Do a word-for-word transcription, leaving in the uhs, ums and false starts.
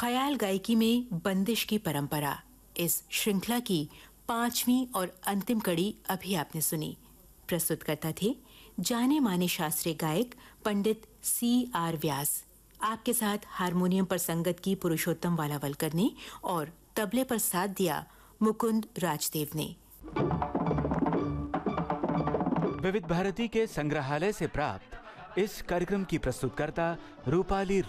ख्याल गायकी में बंदिश की परंपरा, इस श्रृंखला की पांचवी और अंतिम कड़ी अभी आपने सुनी। प्रस्तुत करता थे जाने माने शास्त्रीय गायक पंडित सी आर व्यास। आपके साथ हारमोनियम पर संगत की पुरुषोत्तम वालावलकर ने और तबले पर साथ दिया मुकुंद राजदेव ने। विविध भारती के संग्रहालय से प्राप्त इस कार्यक्रम की प्रस्तुतकर्ता रूपाली